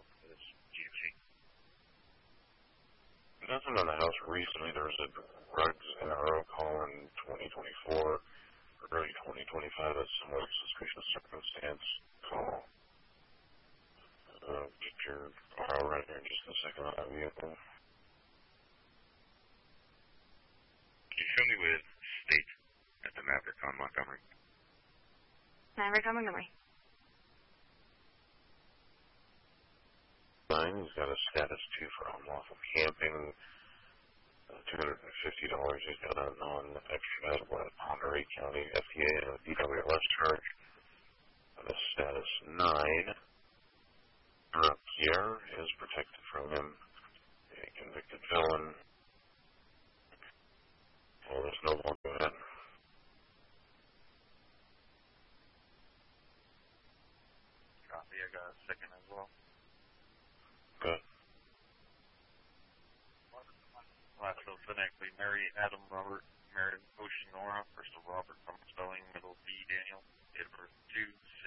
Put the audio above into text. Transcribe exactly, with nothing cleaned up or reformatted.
is G F C. Nothing on the house recently. There was a Rugs and Arrow call in twenty twenty-four, early twenty twenty-five. That's somewhat suspicious circumstance call. Uh, get your R O right here in just a second on that vehicle. Can you show me with state at the Maverick on Montgomery? Maverick on Montgomery. He's got a status two for unlawful camping, uh, two hundred fifty dollars. He's got a non-extraditable at Ponderay County F D A and a D W L S charge. And a status nine. Pierre is protected from him. A convicted felon. Well, there's no one. Go ahead. Copy. I got a second as well. Good. Last so phonetically, Mary, Adam, Robert, Mary, Ocean, Nora, first of Robert, from spelling, middle, D, Daniel, date of birth, two,